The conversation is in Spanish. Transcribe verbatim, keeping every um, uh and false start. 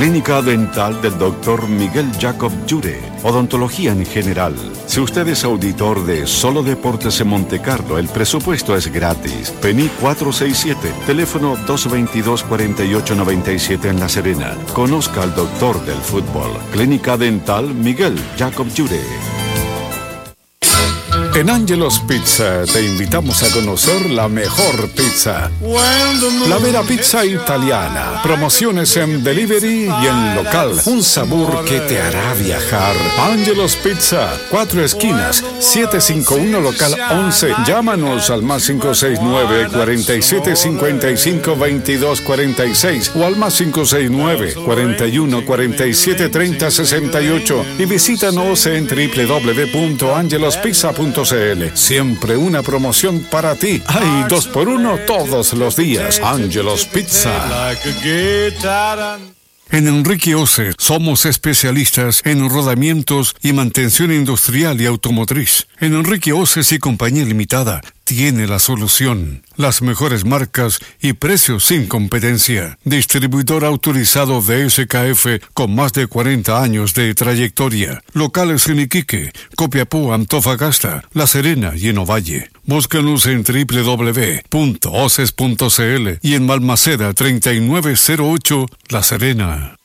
Clínica Dental del doctor Miguel Jacob Jure. Odontología en general. Si usted es auditor de Solo Deportes en Montecarlo, el presupuesto es gratis. P N I cuatrocientos sesenta y siete, teléfono dos veintidós, cuarenta y ocho noventa y siete en La Serena. Conozca al doctor del fútbol. Clínica Dental Miguel Jacob Jure. En Angelo's Pizza te invitamos a conocer la mejor pizza. La vera pizza italiana. Promociones en delivery y en local. Un sabor que te hará viajar. Angelo's Pizza. Cuatro esquinas. siete cinco uno local once. Llámanos al más cinco seis nueve, cuarenta y siete cincuenta y cinco, veintidós cuarenta y seis o al más cinco seis nueve, cuarenta y uno, cuarenta y siete, treinta, sesenta y ocho y visítanos en doble u doble u doble u punto angelos pizza punto c l. Siempre una promoción para ti. Hay dos por uno todos los días. Angelo's Pizza. En Enrique Ose somos especialistas en rodamientos y mantención industrial y automotriz. En Enrique Ose y Compañía Limitada tiene la solución. Las mejores marcas y precios sin competencia. Distribuidor autorizado de S K F con más de cuarenta años de trayectoria. Locales en Iquique, Copiapó, Antofagasta, La Serena y en Ovalle. Búscanos en doble u doble u doble u punto oces punto c l y en Balmaceda treinta y nueve cero ocho, La Serena.